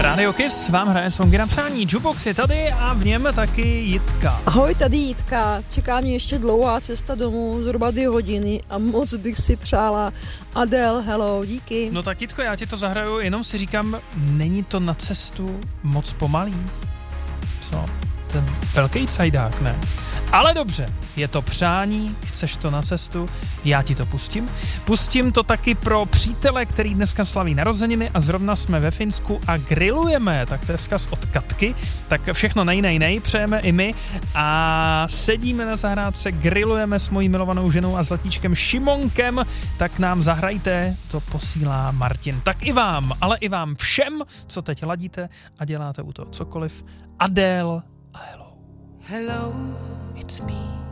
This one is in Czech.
Radio Kiss vám hraje songy na přání. Jukebox je tady a v něm taky Jitka. Ahoj, tady Jitka. Čeká mě ještě dlouhá cesta domů, zhruba 2 hodiny a moc bych si přála Adele, Hello, díky. No tak Jitko, já ti to zahraju, jenom si říkám, není to na cestu moc pomalý? Co? Ten velký cajdák, ne? Ale dobře, je to přání, chceš to na cestu, já ti to pustím. Pustím to taky pro přítele, který dneska slaví narozeniny a zrovna jsme ve Finsku a grillujeme, tak to je vzkaz od Katky, tak všechno nej, přejeme i my a sedíme na zahrádce, grillujeme s mojí milovanou ženou a zlatíčkem Šimonkem, tak nám zahrajte, to posílá Martin. Tak i vám, ale i vám všem, co teď ladíte a děláte u toho cokoliv, Adele a Hello. Hello, It's me.